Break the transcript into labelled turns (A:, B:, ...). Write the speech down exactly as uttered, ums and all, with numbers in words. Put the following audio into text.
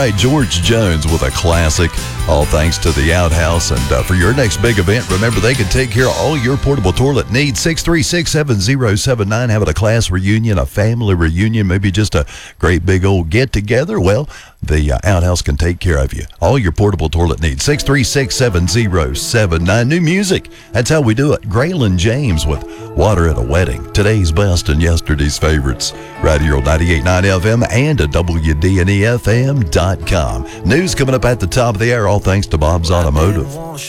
A: right, George Jones with a classic, all thanks to the Outhouse. And uh, for your next big event, remember they can take care of all your portable toilet needs. six three six, seven zero seven nine. Having a class reunion, a family reunion, maybe just a great big old get-together. Well, the uh, Outhouse can take care of you. All your portable toilet needs. six three six, seven zero seven nine. New music. That's how we do it. Graylin James with Water at a Wedding. Today's best and yesterday's favorites. Right here on ninety-eight point nine F M and at W D N E F M dot com. News coming up at the top of the hour, all thanks to Bob's Automotive.